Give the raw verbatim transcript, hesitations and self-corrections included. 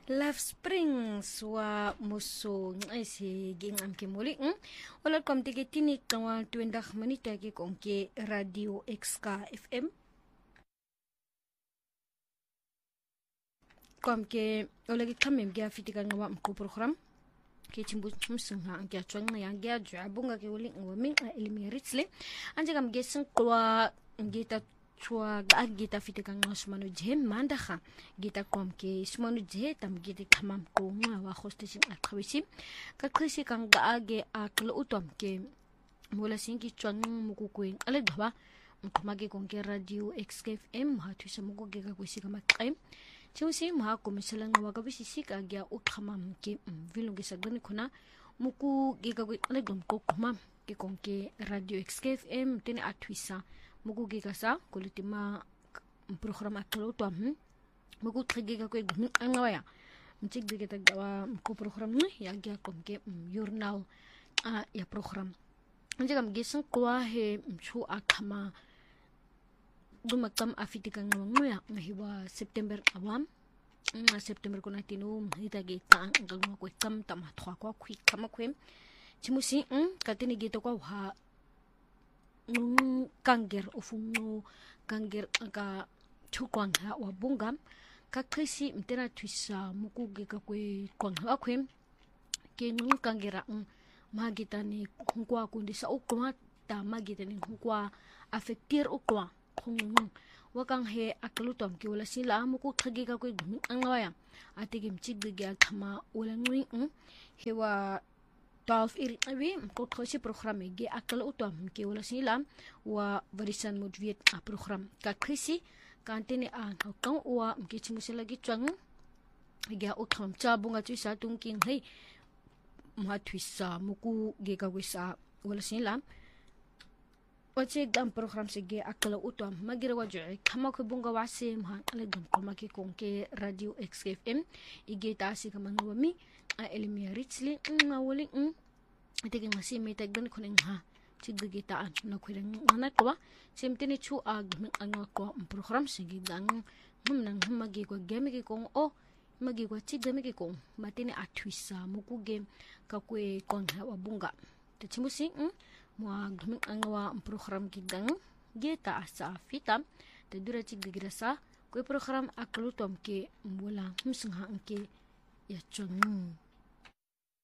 Love Springs wa muso ngesi gingam ke muli mm wala kom tike tini tawa twenty minute ke konke radio X K F M kom ke wala ke kamem ga fitika ngawa mko program ke timbu msunga ngia chwanga ya ngia jwa bunga ke wali ngwami elimi ritsle anje kam gesen kwa ngita chua gita fitika ngasmanu je mandaha gita kom ke smanu je tam gita kamam ko wa hostation akhwisi ka khisi kang age aklo utom ke mola singi chwang mukukuen ale dhwa mthumage konke radio X K F M ha thusa mugo ge ka kwisi kama qaim chusi ma ko misala ngawa ka bisisi ka gya ukhamam ke vilungi sagani khona muku ge ka ale dom ko khama ke konke radio X K F M tene athwisa mugu giga sa kulitima programa aklo to am mugu giga ko ngawaya mtik giga tagawa ko program ni ya gya kom ke journal a ya program anje kam gesen kwa he chu akama duma kam afitika ngawaya ngahiwa September awam nga September ko natinu hitagi ta ngangwa ko tam tam thwa ko khui kama kwem chimusi katini gito ko ha nung kanger ufungo kanger ka chukwang ha wa bungam ka krisi mtera twisa mukuge ka kwe kwang ha kwem ke nung kangera magita ni kwa kundi sa ukwa ta magita ni kwa affectir ukwa khung wakang he aklutom ke wala sila muku khagi ka kwe angwaya atigim chigge khama wala ngui hewa twelve iri abi ko khosi program ge akal utom ke wala silam wa varisan modviet a program ka krisi kantene a kang wa ke chimusi lagi chang ge utom cha bunga chu sa tungking hei ma twisa muku ge ka wisa wala silam wache gam program se ge akal utom magira wajue kama ko bunga wase ma ale gam ko ma ke konke radio X K F M ige ta si kama ngwami a elimi richly ngawali ng itigi ngasi may tagdan ko ning ha chigigitaan na kwirang anak ko simtini chu ag ang ko program sige dang humnang humagi ko game ki kong o magi ko chigami ki kong matini atwisa muku game ka kwe kon ha wabunga te chimusi mo ag ang wa program ki dang geta asa fitam te dura chigigirasa ko program aklutom ke mula humsang ha ke ya chung